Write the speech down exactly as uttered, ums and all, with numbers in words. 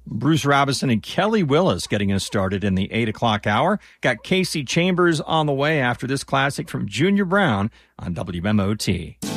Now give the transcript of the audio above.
Bruce Robison and Kelly Willis getting us started in the eight o'clock hour. Got Casey Chambers on the way after this classic from Junior Brown on W M O T.